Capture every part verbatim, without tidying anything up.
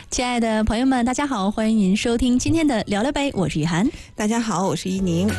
亲爱的朋友们，大家好，欢迎您收听今天的聊聊呗，我是雨涵。 大家好，我是依宁。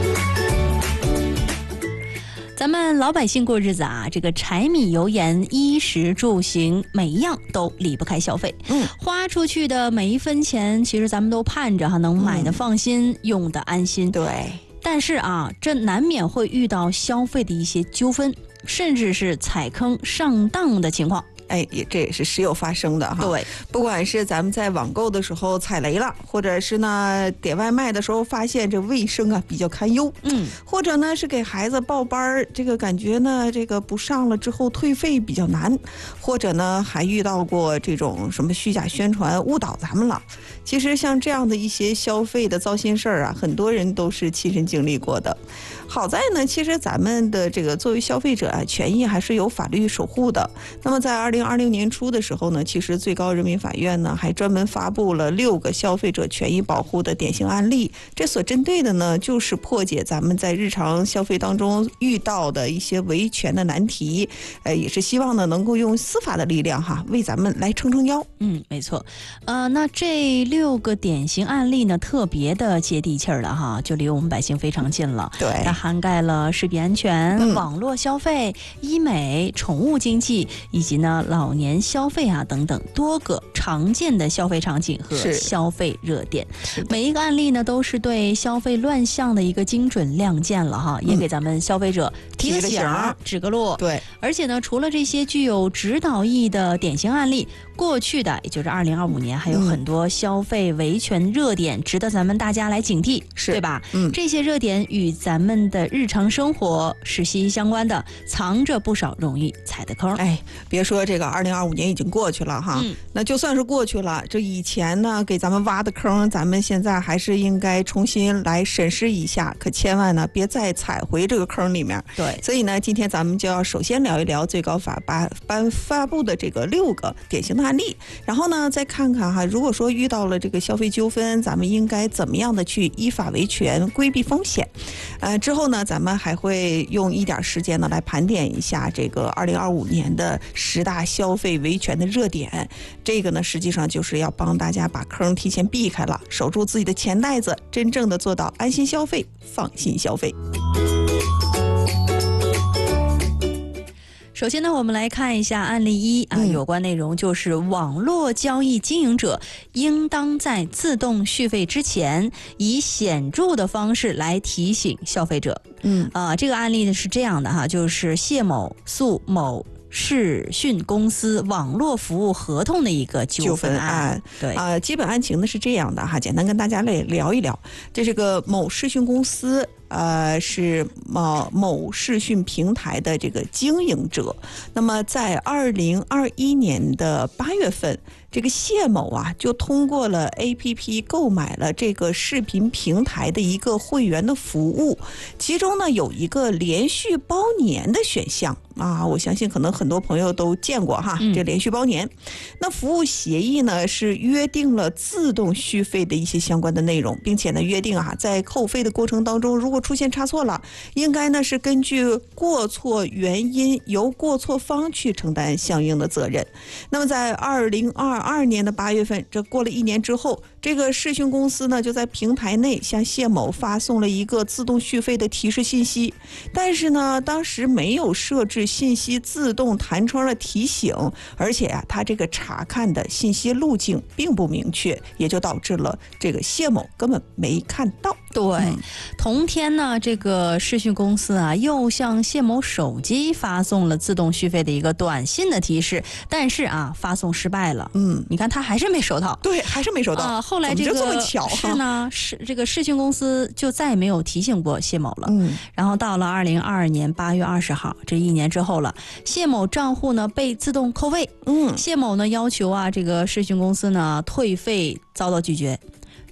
咱们老百姓过日子啊，这个柴米油盐、衣食住行，每一样都离不开消费。 嗯， 花出去的每一分钱，其实咱们都盼着哈能买的放心，嗯、用的安心。 对。 但是啊，这难免会遇到消费的一些纠纷，甚至是踩坑上当的情况。 哎，也这也是时有发生的哈。 对， 不管是咱们在网购的时候踩雷了，或者是呢点外卖的时候发现这卫生啊比较堪忧， 嗯， 或者呢是给孩子报班，这个感觉呢这个不上了之后退费比较难，或者呢还遇到过这种什么虚假宣传误导咱们了。其实像这样的一些消费的糟心事儿啊，很多人都是亲身经历过的。好在呢，其实咱们的这个作为消费者啊，权益还是有法律守护的。那么在二零二零年初的时候呢，其实最高人民法院呢还专门发布了六个消费者权益保护的典型案例。这所针对的呢，就是破解咱们在日常消费当中遇到的一些维权的难题。呃，也是希望呢能够用司法的力量哈，为咱们来撑撑腰。 嗯，没错。呃，那这六个典型案例呢，特别的接地气儿了哈，就离我们百姓非常近了。 对。 涵盖了食品安全、 嗯、 网络消费、医美、宠物经济以及呢老年消费啊等等多个常见的消费场景和消费热点。每一个案例呢都是对消费乱象的一个精准亮剑了哈，也给咱们消费者提个醒、指个路。 对， 而且呢，除了这些具有指导意义的典型案例，过去的也就是二零二五年还有很多消费维权热点值得咱们大家来警惕， 是对吧？ 嗯， 这些热点与咱们的日常生活是息息相关的，藏着不少容易踩的坑。 哎，别说这个二零二五年已经过去了哈、嗯，那就算是过去了，这以前呢给咱们挖的坑，咱们现在还是应该重新来审视一下，可千万呢别再踩回这个坑里面。 对， 所以呢，今天咱们就要首先聊一聊最高法颁颁发布的这个六个典型的案例，然后呢再看看哈，如果说遇到了这个消费纠纷，咱们应该怎么样的去依法维权，规避风险。呃，之后呢，咱们还会用一点时间呢来盘点一下这个二零二五年的十大消费维权的热点。这个呢，实际上就是要帮大家把坑提前避开了，守住自己的钱袋子，真正的做到安心消费、放心消费。 首先呢，我们来看一下案例一啊、嗯，有关内容就是网络交易经营者应当在自动续费之前，以显著的方式来提醒消费者。 嗯， 啊、呃，这个案例呢是这样的哈，就是谢某诉某视讯公司网络服务合同的一个纠纷案。对啊、呃，基本案情呢是这样的哈，简单跟大家来聊一聊。这是个某视讯公司。呃，是某某视讯平台的这个经营者。那么在二零二一年的八月份，这个谢某啊就通过了 A P P 购买了这个视频平台的一个会员的服务，其中呢有一个连续包年的选项啊，我相信可能很多朋友都见过哈，这连续包年。嗯、那服务协议呢是约定了自动续费的一些相关的内容，并且呢约定啊在扣费的过程当中，如果出现差错了，应该呢是根据过错原因由过错方去承担相应的责任。那么在二零二二年的八月份，这过了一年之后，这个视讯公司呢就在平台内向谢某发送了一个自动续费的提示信息，但是呢当时没有设置信息自动弹窗的提醒，而且啊他这个查看的信息路径并不明确，也就导致了这个谢某根本没看到。 对、嗯，同天呢，这个视讯公司啊又向谢某手机发送了自动续费的一个短信的提示，但是啊发送失败了。嗯，你看他还是没收到。 对，还是没收到。 啊、呃，后来这个怎么这么巧是呢，是这个视讯公司就再也没有提醒过谢某了。嗯，然后到了二零二二年八月二十号，这一年之后了，谢某账户呢被自动扣费。嗯，谢某呢要求啊这个视讯公司呢退费遭到拒绝。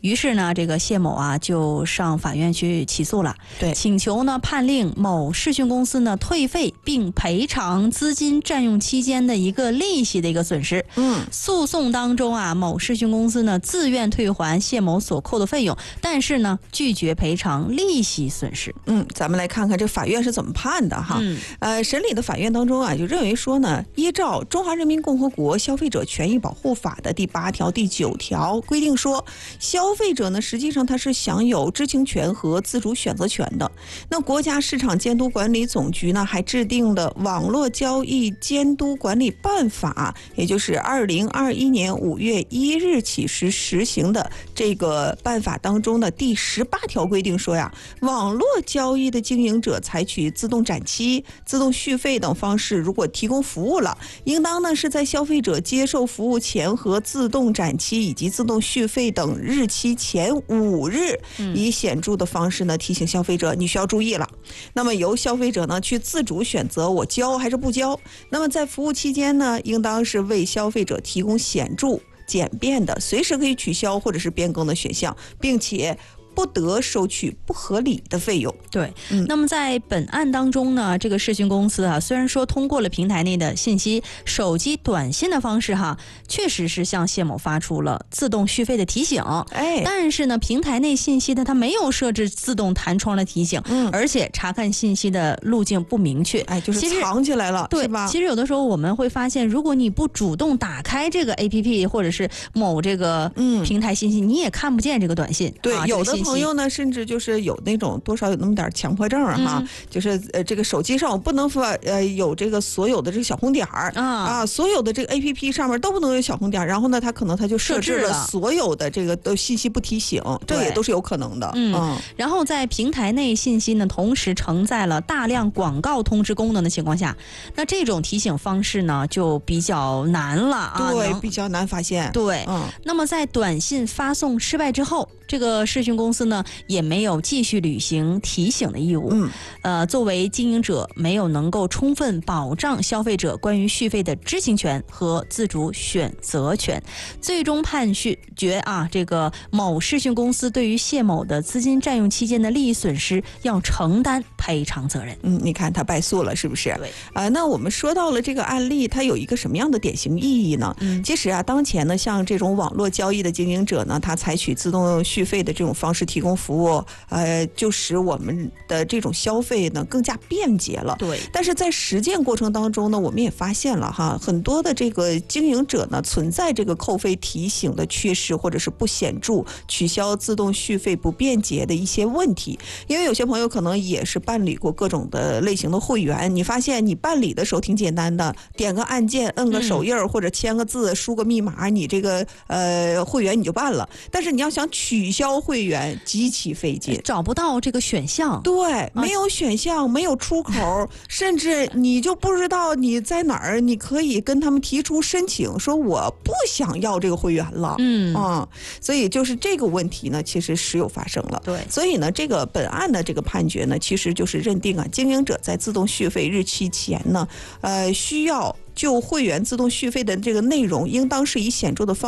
于是呢，这个谢某啊就上法院去起诉了， 对， 请求呢判令某视讯公司呢退费并赔偿资金占用期间的一个利息的一个损失。 嗯， 诉讼当中啊，某视讯公司呢自愿退还谢某所扣的费用，但是呢拒绝赔偿利息损失。 嗯，咱们来看看这法院是怎么判的哈。 嗯， 呃，审理的法院当中啊，就认为说呢，依照《中华人民共和国消费者权益保护法》的第八条、第九条规定说，消费者呢实际上他是享有知情权和自主选择权的。那国家市场监督管理总局呢还制定了《网络交易监督管理办法》，也就是二零二一年五月一日起实实行的这个办法当中的第十八条规定说呀，网络交易的经营者采取自动展期、自动续费等方式，如果提供服务了，应当呢是在消费者接受服务前和自动展期以及自动续费等日期前五日，以显著的方式呢提醒消费者你需要注意了。那么由消费者呢去自主选择我交还是不交。那么在服务期间呢，应当是为消费者提供显著简便的随时可以取消或者是变更的选项，并且不得收取不合理的费用。 对，嗯、那么在本案当中呢，这个视讯公司啊，虽然说通过了平台内的信息、手机短信的方式哈，确实是向谢某发出了自动续费的提醒， 哎， 但是呢，平台内信息呢，它没有设置自动弹窗的提醒，嗯，而且查看信息的路径不明确， 哎，就是藏起来了， 对， 是吧？ 其实有的时候我们会发现，如果你不主动打开这个 A P P 或者是某这个平台信息，嗯、你也看不见这个短信。 对， 啊、 有的朋友呢，甚至就是有那种多少有那么点强迫症哈、嗯，就是呃这个手机上我不能发呃有这个所有的这个小红点儿、啊、啊，所有的这个 A P P 上面都不能有小红点，然后呢，他可能他就设置了所有的这个的信息不提醒，这也都是有可能的。 嗯，嗯然后在平台内信息呢，同时承载了大量广告通知功能的情况下，那这种提醒方式呢就比较难了啊， 对，比较难发现。 对，嗯，那么在短信发送失败之后，这个视讯公司呢也没有继续履行提醒的义务。嗯，呃，作为经营者，没有能够充分保障消费者关于续费的知情权和自主选择权，最终判决啊，这个某视讯公司对于谢某的资金占用期间的利益损失要承担赔偿责任。 嗯，你看他败诉了，是不是？ 对。 啊、呃，那我们说到了这个案例，它有一个什么样的典型意义呢？嗯，其实啊，当前呢，像这种网络交易的经营者呢，他采取自动续费的这种方式提供服务，呃，就使我们的这种消费呢更加便捷了。 对。 但是在实践过程当中呢，我们也发现了哈，很多的这个经营者呢存在这个扣费提醒的缺失，或者是不显著、取消自动续费不便捷的一些问题。因为有些朋友可能也是办理过各种的类型的会员，你发现你办理的时候挺简单的，点个按键、摁个手印、嗯、或者签个字、输个密码，你这个呃会员你就办了。但是你要想取消会员，极其费劲， 找不到这个选项。 对，没有选项，啊、没有出口，甚至你就不知道你在哪儿，你可以跟他们提出申请，说我不想要这个会员了。嗯啊、嗯，所以就是这个问题呢，其实时有发生了。 对， 所以呢，这个本案的这个判决呢，其实就是认定啊，经营者在自动续费日期前呢，呃，需要就会员自动续费的这个内容，应当是以显著的方